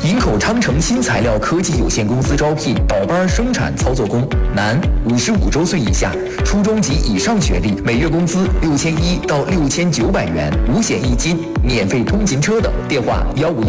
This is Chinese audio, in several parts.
营口昌城新材料科技有限公司招聘倒班生产操作工，男，55周岁以下，初中及以上学历，每月工资6100到6900元，五险一金，免费通勤车等。电话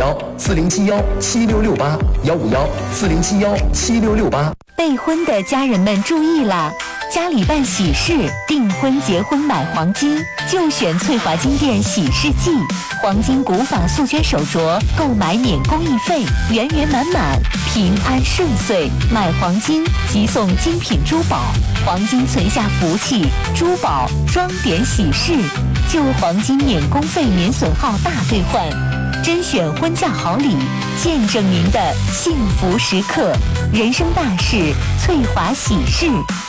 151-4071-7668，151-4071-7668。 备婚的家人们注意了，家里办喜事、订婚、结婚买黄金，就选翠华金店喜事季，黄金古法素绢手镯，购买免工艺费，圆圆满满，平安顺遂。买黄金即送精品珠宝，黄金存下福气，珠宝装点喜事，旧黄金免工费免损耗大兑换，甄选婚嫁好礼，见证您的幸福时刻。人生大事，翠华喜事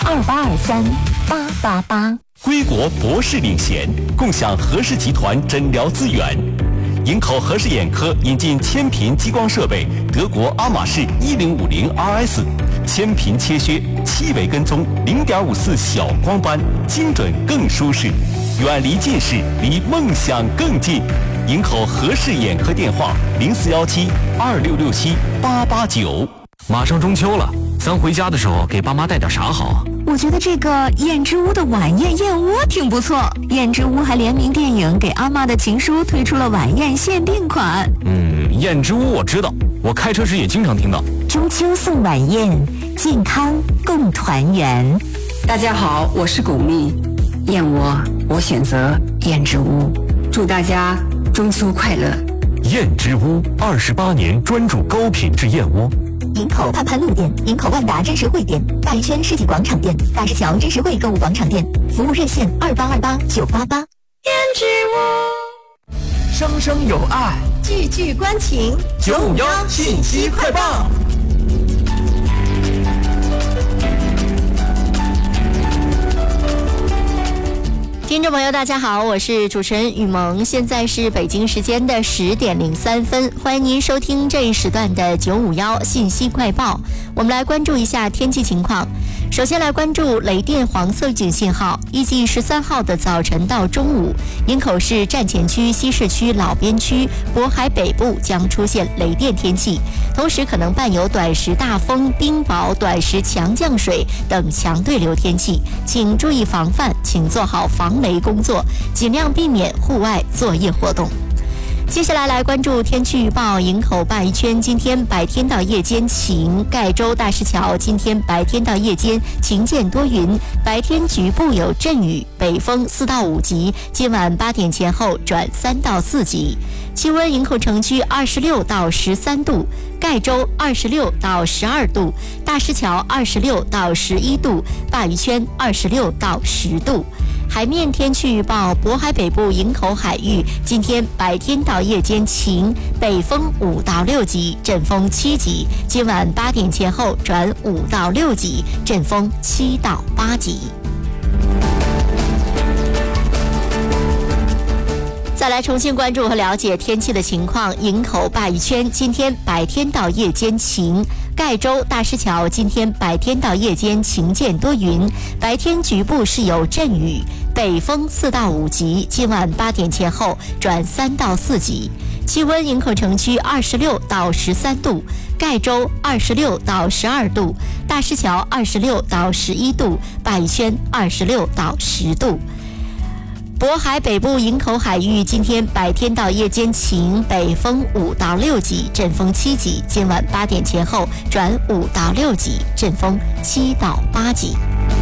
，28238888。 归国博士领衔，共享和氏集团诊疗资源。营口和氏眼科引进千频激光设备，德国阿玛仕1050 RS， 千频切削，7维跟踪，0.54小光斑，精准更舒适，远离近视，离梦想更近。营口和氏眼科电话041726678889。 马上中秋了，咱回家的时候给爸妈带点啥好啊？ 我觉得这个燕之屋的晚宴燕窝挺不错。燕之屋还联名电影《给阿妈的情书》推出了晚宴限定款。 燕之屋我知道，我开车时也经常听到。 中秋送晚宴，健康共团圆。 大家好，我是巩俐，燕窝我选择燕之屋，祝大家中秋快乐。 燕之屋28年专注高品质燕窝。 营口盼盼路店、营口万达真实汇店、大一圈世纪广场店、大石桥真实汇购物广场店，服务热线2828-988。 燕之屋， 生生有爱， 句句关情。 951信息快报。 听众朋友大家好，我是主持人雨萌，现在是北京时间的10点03分，欢迎您收听这一时段的951信息快报。我们来关注一下天气情况。首先来关注雷电黄色预警信号，预计13号的早晨到中午，营口市站前区、西市区、老边区、渤海北部将出现雷电天气，同时可能伴有短时大风、冰雹、短时强降水等强对流天气，请注意防范，请做好防雷工作，尽量避免户外作业活动。接下来来关注天气预报，营口鲅鱼圈今天白天到夜间晴，盖州大石桥今天白天到夜间晴见多云，白天局部有阵雨，北风4到5级，今晚8点前后转3到4级。气温营口城区26到13度，盖州26到12度，大石桥26到11度，鲅鱼圈26到10度。海面天气预报，渤海北部营口海域今天白天到夜间晴，北风5到6级，阵风7级，今晚8点前后转5到6级，阵风7到8级。再来重新关注和了解天气的情况，营口鲅鱼圈今天白天到夜间晴，盖州大石桥今天白天到夜间晴见多云，白天局部是有阵雨，北风4到5级，今晚8点前后转3到4级。气温营口城区26到13度，盖州26到12度，大石桥26到11度，鲅鱼圈26到10度。渤海北部营口海域今天白天到夜间晴，北风5到6级，阵风7级，今晚8点前后转5到6级，阵风7到8级。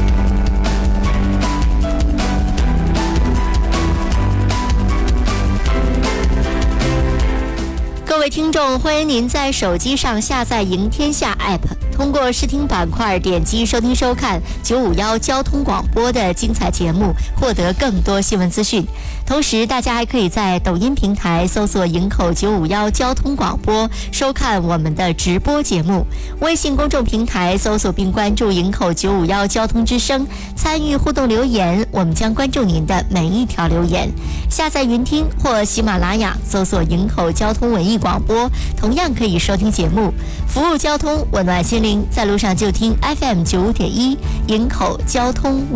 各位听众，欢迎您在手机上下载赢天下 App， 通过视听板块点击收听收看951交通广播的精彩节目，获得更多新闻资讯。同时大家还可以在抖音平台搜索营口951交通广播，收看我们的直播节目。微信公众平台搜索并关注营口951交通之声，参与互动留言，我们将关注您的每一条留言。下载云听或喜马拉雅搜索营口交通文艺广播，同样可以收听节目，服务交通，温暖心灵，在路上就听 FM95.1营口交通